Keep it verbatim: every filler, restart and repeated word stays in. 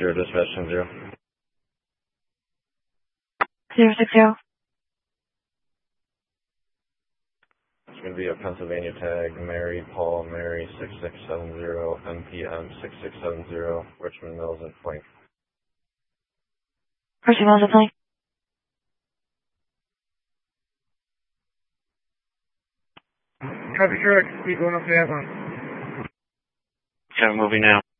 zero, dispatch ten zero. Zero six zero. It's going to be a Pennsylvania tag, Mary, Paul, Mary, six six seven zero, M P M six six seven zero, Richmond Mills and Plank. Richmond Mills and Plank. Copy, sure, I can speak going up to that one. Okay, I'm moving now.